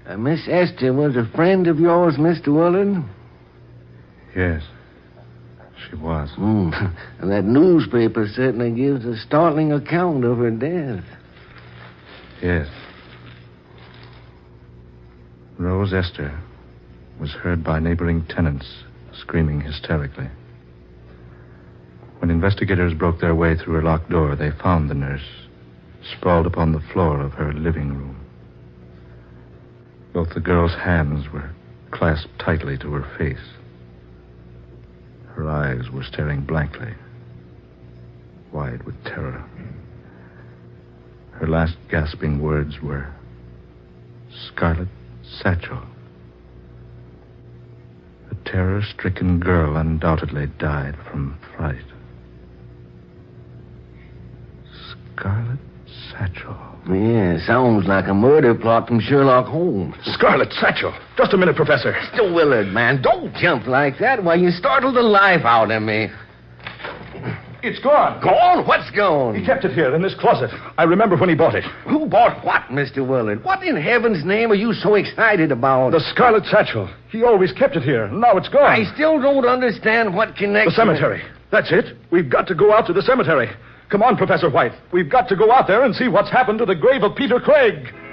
Miss Esther was a friend of yours, Mr. Willard? Yes, she was. That newspaper certainly gives a startling account of her death. Yes. Rose Esther was heard by neighboring tenants screaming hysterically. When investigators broke their way through her locked door, they found the nurse sprawled upon the floor of her living room. Both the girl's hands were clasped tightly to her face. Her eyes were staring blankly, wide with terror. Her last gasping words were, "Scarlet Satchel." The terror-stricken girl undoubtedly died from fright. Scarlet Satchel. Yeah, sounds like a murder plot from Sherlock Holmes. Scarlet Satchel. Just a minute, Professor. Mr. Willard, man, don't jump like that. Why, you startled the life out of me. It's gone. Gone? What's gone? He kept it here in this closet. I remember when he bought it. Who bought what, Mr. Willard? What in heaven's name are you so excited about? The Scarlet Satchel. He always kept it here. Now it's gone. I still don't understand what connection... The cemetery. That's it. We've got to go out to the cemetery. Come on, Professor White. We've got to go out there and see what's happened to the grave of Peter Craig.